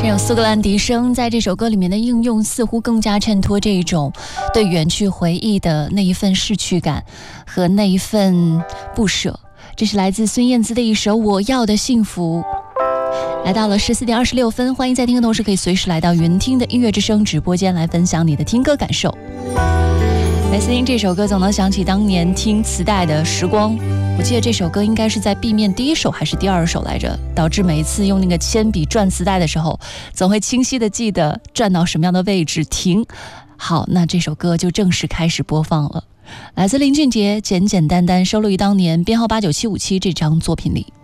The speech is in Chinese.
这种苏格兰笛声在这首歌里面的应用，似乎更加衬托这一种对远去回忆的那一份逝去感和那一份不舍。这是来自孙燕姿的一首《我要的幸福》。来到了14点26分，欢迎在听的同时可以随时来到云听的音乐之声直播间来分享你的听歌感受。每次听这首歌总能想起当年听磁带的时光，我记得这首歌应该是在 B 面第一首还是第二首来着，导致每一次用那个铅笔转磁带的时候总会清晰的记得转到什么样的位置停。好，那这首歌就正式开始播放了，来自林俊杰简简单单，收录于当年编号89757这张作品里。